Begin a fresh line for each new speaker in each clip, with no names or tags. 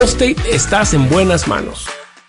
State estás en buenas manos.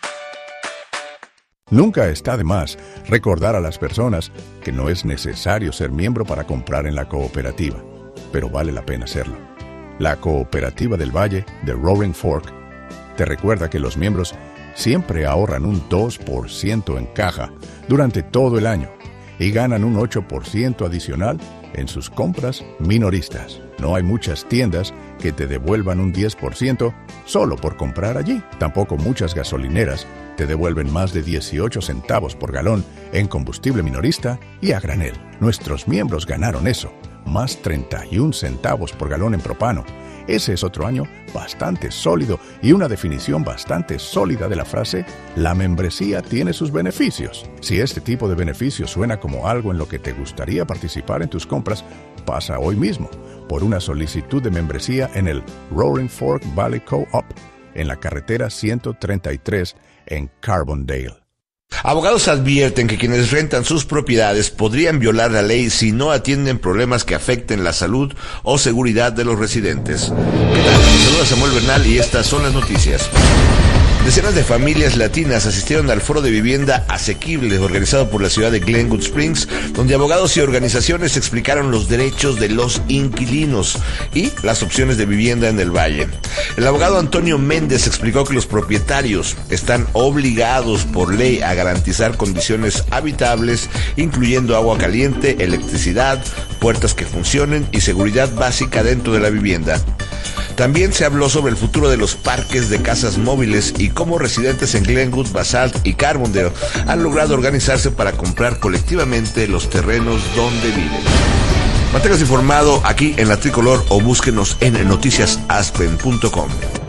Nunca está de más recordar a las personas que no es necesario ser miembro para comprar en la cooperativa, pero vale la pena hacerlo. La Cooperativa del Valle de Roaring Fork te recuerda que los miembros siempre ahorran un 2% en caja durante todo el año y ganan un 8% adicional en sus compras minoristas. No hay muchas tiendas que te devuelvan un 10% solo por comprar allí. Tampoco muchas gasolineras te devuelven más de 18 centavos por galón en combustible minorista y a granel. Nuestros miembros ganaron eso, más 31 centavos por galón en propano. Ese es otro año bastante sólido y una definición bastante sólida de la frase «La membresía tiene sus beneficios». Si este tipo de beneficio suena como algo en lo que te gustaría participar en tus compras, pasa hoy mismo por una solicitud de membresía en el Roaring Fork Valley Co-op, en la carretera 133 en Carbondale.
Abogados advierten que quienes rentan sus propiedades podrían violar la ley si no atienden problemas que afecten la salud o seguridad de los residentes. ¿Qué tal? Saludos a Samuel Bernal y estas son las noticias. Decenas de familias latinas asistieron al foro de vivienda asequible organizado por la ciudad de Glenwood Springs, donde abogados y organizaciones explicaron los derechos de los inquilinos y las opciones de vivienda en el valle. El abogado Antonio Méndez explicó que los propietarios están obligados por ley a garantizar condiciones habitables, incluyendo agua caliente, electricidad, puertas que funcionen y seguridad básica dentro de la vivienda. También se habló sobre el futuro de los parques de casas móviles y cómo residentes en Glenwood, Basalt y Carbondale han logrado organizarse para comprar colectivamente los terrenos donde viven. Manténgase informado aquí en La Tricolor o búsquenos en noticiasaspen.com.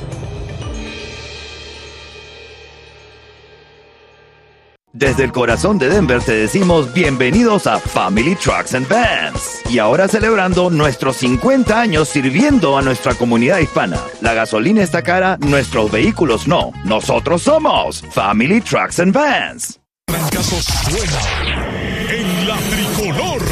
Desde el corazón de Denver te decimos bienvenidos a Family Trucks and Vans. Y ahora celebrando nuestros 50 años sirviendo a nuestra comunidad hispana. La gasolina está cara, nuestros vehículos no. Nosotros somos Family Trucks and Vans.
Trancazo suena en La Tricolor.